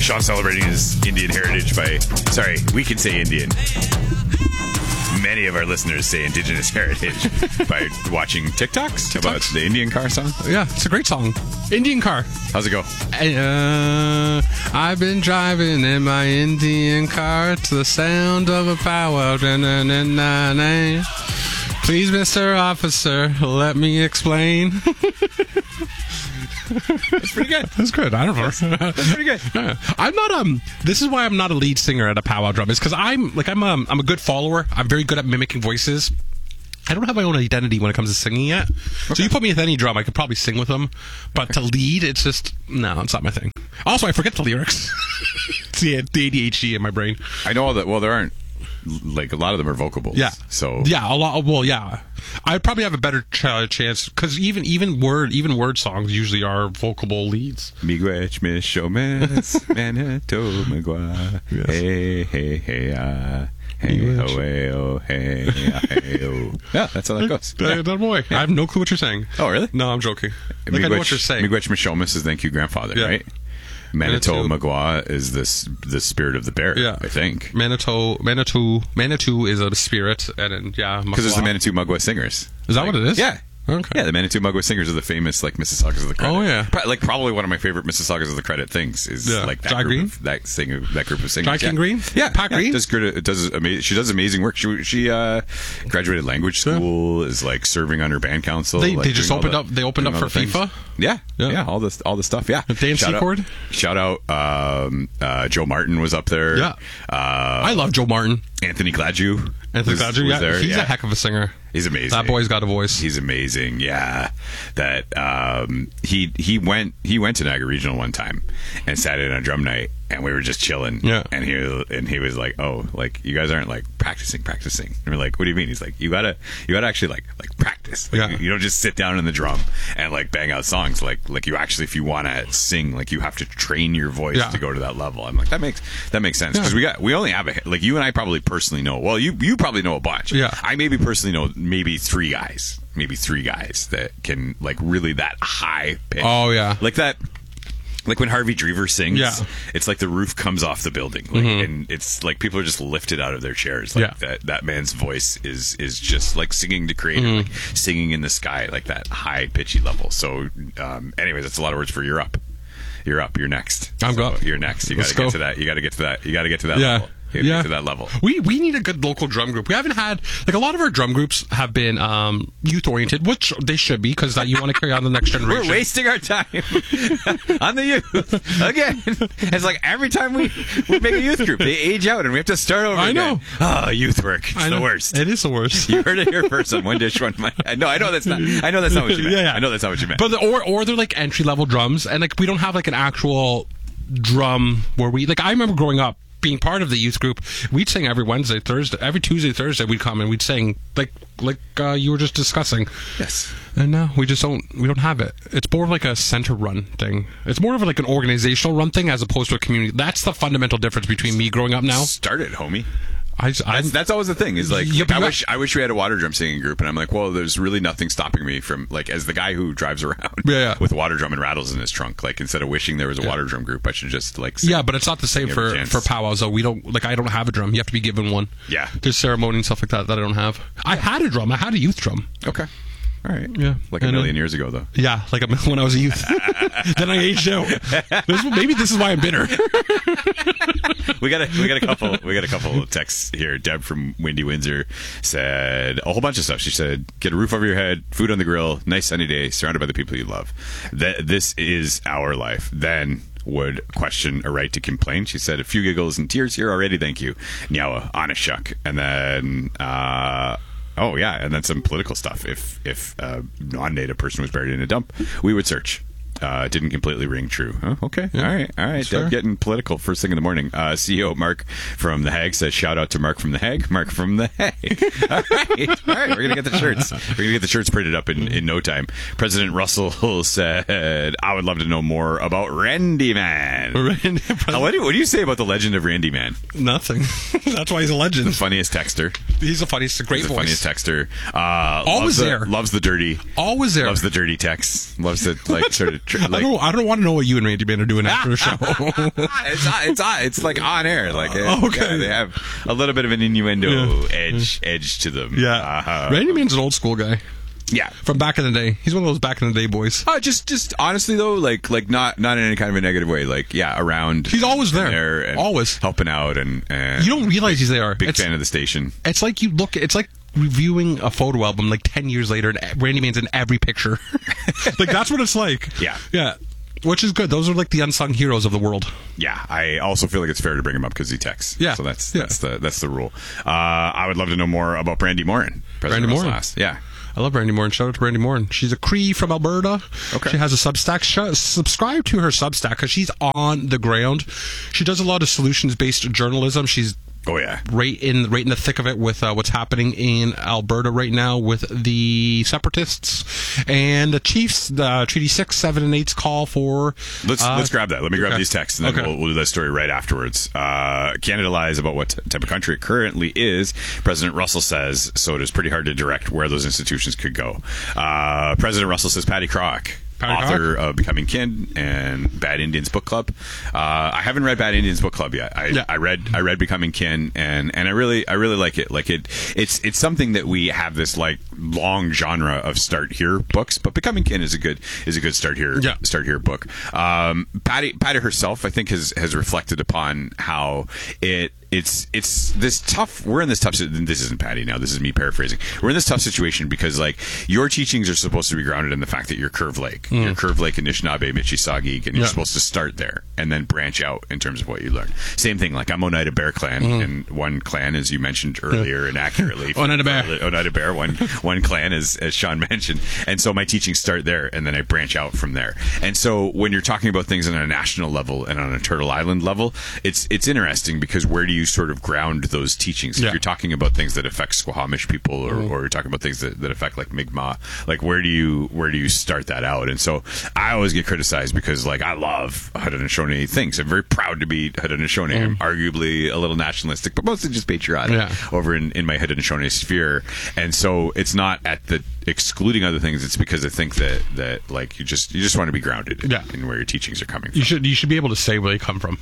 Sean celebrating his Indian heritage by... Sorry, we can say Indian. Many of our listeners say Indigenous heritage by watching TikToks about the Indian car song. Yeah, it's a great song. Indian car. How's it go? I've been driving in my Indian car to the sound of a power. Please, Mr. Officer, let me explain. That's pretty good. That's good. I don't know. That's pretty good. Yeah. I'm not this is why I'm not a lead singer at a powwow drum. Is because I'm a good follower. I'm very good at mimicking voices. I don't have my own identity when it comes to singing yet. Okay. So you put me with any drum, I could probably sing with them. But to lead, it's just no, it's not my thing. Also, I forget the lyrics. It's the ADHD in my brain. I know all that. Well, there aren't. Like a lot of them are vocables. Yeah. So yeah, a lot. Well, yeah. I'd probably have a better chance because even word songs usually are vocable leads. Miigwech mishomes Manitou Magua. Hey hey hey hey oh hey oh hey hey oh. Yeah, that's how that goes. That boy. Yeah. I have no clue what you're saying. Oh really? No, I'm joking. I know what you're saying. Miigwech mishomes is thank you grandfather, right? Manitou Magua is the spirit of the bear, I think. Manitou is a spirit, and then, because there's the Manitou Magua Singers. Is that what it is? Yeah. Okay. Yeah, the Manitou Magua Singers are the famous Mississaugas of the Credit. Oh yeah. Probably one of my favorite Mississaugas of the Credit things is like that Jai group Green? of that group of singers. Jai King Green? Yeah, Pat Green. She does amazing work. She graduated language school. Is like serving on her band council. They just opened up. They opened up for FIFA. Yeah. All the stuff. Yeah. Dan Secord. Shout out. Joe Martin was up there. Yeah. I love Joe Martin. Anthony Gladue. Was there. He's a heck of a singer. He's amazing. That boy's got a voice. He's amazing. Yeah, that he went to Niagara Regional one time and sat in on drum night, and we were just chilling. Yeah, and he was like, "Oh, like you guys aren't like practicing." And we're like, "What do you mean?" He's like, "You gotta actually like practice. Like, you don't just sit down in the drum and like bang out songs. Like you actually, if you want to sing, like you have to train your voice to go to that level." I'm like, that makes sense because we only have like you and I probably personally know. Well, you probably know a bunch. Yeah, I maybe personally know maybe three guys that can like really that high pitch. Oh yeah, like that. Like when Harvey Drever sings, it's like the roof comes off the building, like, and it's like people are just lifted out of their chairs. Like that man's voice is just like singing to creator, like singing in the sky, like that high pitchy level. So, anyways, that's a lot of words for you're up. You're next. I'm up. You're next. You got to get to that. You got to get to that. You got to get to that level. To that level. We need a good local drum group. We haven't had like a lot of our drum groups have been youth oriented, which they should be because you want to carry on the next generation. We're wasting our time on the youth again. It's like every time we make a youth group, they age out and we have to start over. I know. Youth work. It's the worst. It is the worst. You heard it here first on One Dish One Mic. No, I know that's not what you meant. Yeah. I know that's not what you meant. But or they're like entry level drums, and like we don't have like an actual drum where we like. I remember growing up. Being part of the youth group, we'd sing every Tuesday, Thursday we'd come and we'd sing like you were just discussing. Yes. And now we don't have it. It's more of like a center run thing. It's more of like an organizational run thing as opposed to a community. That's the fundamental difference between me growing up now. Start it, homie. That's always the thing is like, I wish we had a water drum singing group, and I'm like, well, there's really nothing stopping me from like as the guy who drives around with water drum and rattles in his trunk, like instead of wishing there was a water drum group, I should just like but it's not the same for powwows though. We don't like I don't have a drum. You have to be given one. Yeah, there's ceremony and stuff like that I don't have. I had a drum. I had a youth drum. Okay. All right. Yeah. Like a million years ago, though. Yeah, like when I was a youth. Then I aged out. Maybe this is why I'm bitter. We got a couple of texts here. Deb from Windy Windsor said a whole bunch of stuff. She said, "Get a roof over your head, food on the grill, nice sunny day, surrounded by the people you love. This is our life." Then would question a right to complain. She said, "A few giggles and tears here already. Thank you. Nyawa, on a shuck." And then. Oh yeah, and then some political stuff. If a non-native person was buried in a dump, we would search. Didn't completely ring true. Oh, okay. Yeah. All right. Deb getting political first thing in the morning. CEO Mark from The Hague says, shout out to Mark from The Hague. Mark from The Hague. All right. We're going to get the shirts. We're going to get the shirts printed up in no time. President Russell said, I would love to know more about Randy Man. Man. What What do you say about the legend of Randy Man? Nothing. That's why he's a legend. Funniest texter. He's the funniest. A great He's the voice. funniest texter. Always there. Loves the dirty. Always there. Loves the dirty texts. Loves the sort of. I don't want to know what you and Randy Man are doing after the show. It's like on air. Like okay. they have a little bit of an innuendo edge to them. Yeah. Randy Man's an old school guy. Yeah, from back in the day. He's one of those back in the day boys. Just honestly though, like not in any kind of a negative way. Like around. He's always there and always helping out and you don't realize he's there. Big fan of the station. It's like it's like reviewing a photo album like 10 years later and Randy Man's in every picture. Like that's what it's like. Yeah. Which is good. Those are like the unsung heroes of the world. Yeah, I also feel like it's fair to bring him up because he texts. Yeah, so that's the rule. I would love to know more about Brandy Morin. Brandy Morin. Yeah. I love Brandy Morin. Shout out to Brandy Morin. She's a Cree from Alberta. Okay. She has a Substack. Subscribe to her Substack because she's on the ground. She does a lot of solutions-based journalism. She's right in the thick of it with what's happening in Alberta right now with the separatists and the Chiefs. Treaty 6, 7, and 8's call for. Let's grab that. Let me grab these texts and then we'll do that story right afterwards. Canada lies about what type of country it currently is. President Russell says so. It is pretty hard to direct where those institutions could go. President Russell says Patty Crock. Author of Becoming Kin and Bad Indians Book Club. I haven't read Bad Indians Book Club yet. I read Becoming Kin and I really like it. Like it's something that we have this like long genre of start here books, but Becoming Kin is a good start here book. Patty herself I think has reflected upon how it's this tough. We're in this tough. This isn't Patty now. This is me paraphrasing. We're in this tough situation because like your teachings are supposed to be grounded in the fact that you're Curve Lake, you're Curve Lake, Anishinaabe, Mississauga, and you're supposed to start there and then branch out in terms of what you learn. Same thing. Like I'm Oneida Bear Clan, and one clan, as you mentioned earlier, and accurately, Oneida Bear. Oneida Bear. One clan, as Sean mentioned, and so my teachings start there, and then I branch out from there. And so when you're talking about things on a national level and on a Turtle Island level, it's interesting because where do you sort of ground those teachings? If you're talking about things that affect Squamish people or you're talking about things that affect like Mi'kmaq, like where do you start that out? And so I always get criticized because like I love Haudenosaunee things. I'm very proud to be Haudenosaunee. I'm arguably a little nationalistic, but mostly just patriotic over in my Haudenosaunee sphere. And so it's not at the excluding other things. It's because I think that like you just want to be grounded in where your teachings are coming from. You should be able to say where they come from.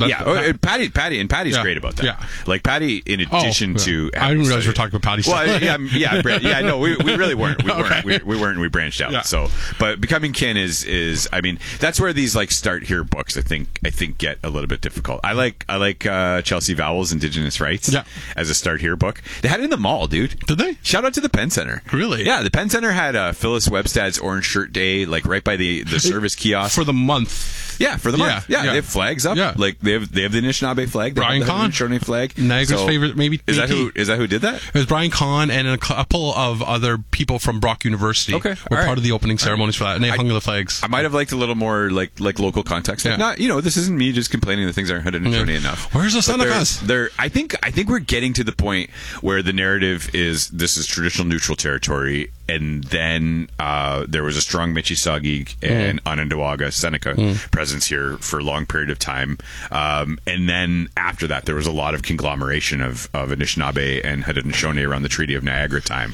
Patty's great about that. Yeah. Like Patty, in addition to, I didn't realize we were talking about Patty. Well, no, we really weren't. We weren't. Okay. We weren't. We branched out. Yeah. So, but Becoming Kin is. I mean, that's where these like start here books. I think get a little bit difficult. I like Chelsea Vowell's Indigenous Rights as a start here book. They had it in the mall, dude. Did they? Shout out to the Penn Center. Really? Yeah, the Penn Center had Phyllis Webstad's Orange Shirt Day, like right by the service kiosk for the month. Yeah, for the month. Yeah, they have flags up. Yeah. Like they have the Anishinaabe flag. Brian Kahn, Haudenosaunee flag. Niagara's favorite, maybe. Is that who did that? It was Brian Kahn and a couple of other people from Brock University. Okay, were part of the opening ceremonies for that, and they hung the flags. I might have liked a little more like local context. Like not, this isn't me just complaining that things aren't Haudenosaunee enough. Where's the Senecas? I think we're getting to the point where the narrative is this is traditional neutral territory. And then there was a strong Mississauga and Onondaga Seneca presence here for a long period of time. And then after that, there was a lot of conglomeration of Anishinaabe and Haudenosaunee around the Treaty of Niagara time.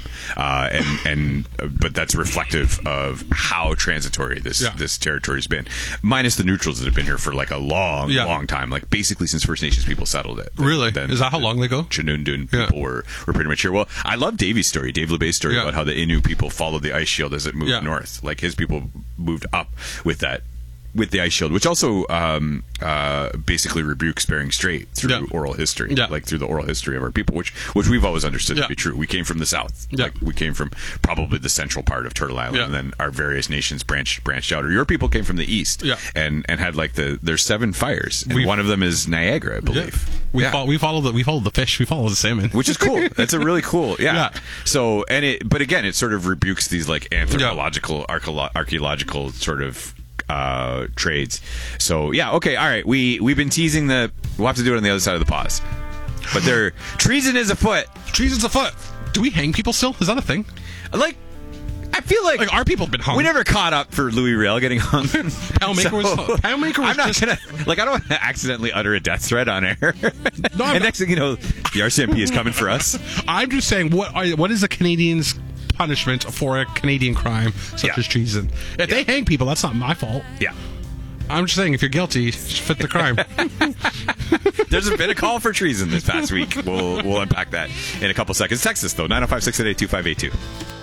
But that's reflective of how transitory this territory's been, minus the neutrals that have been here for like a long time, like basically since First Nations people settled it. Really? Is that how long they go? Chinundun people were pretty much here. Well, I love Davy's story, Dave LeBay's story about how the Innu people followed the ice shield as it moved north. Like his people moved up with the ice shield, which also basically rebukes Bering Strait through oral history, like through the oral history of our people, which we've always understood to be true. We came from the south, like we came from probably the central part of Turtle Island, and then our various nations branched out. Or your people came from the east, and had like there's 7 fires, and one of them is Niagara, I believe. We follow the fish, we follow the salmon, which is cool. That's a really cool, So but again, it sort of rebukes these like anthropological, archaeological sort of trades. So all right. We've been teasing we'll have to do it on the other side of the pause. But treason is afoot. Treason's afoot. Do we hang people still? Is that a thing? Like, I feel like our people have been hung. we never caught up for Louis Riel getting hung. Poundmaker was I'm not just... gonna I don't want to accidentally utter a death threat on air. No, and next thing you know, the RCMP is coming for us. I'm just saying, what is a Canadian's punishment for a Canadian crime such as treason? If they hang people, that's not my fault. Yeah. I'm just saying, if you're guilty, just fit the crime. There's been a call for treason this past week. We'll unpack that in a couple seconds. Text us, though, 905-688-2582.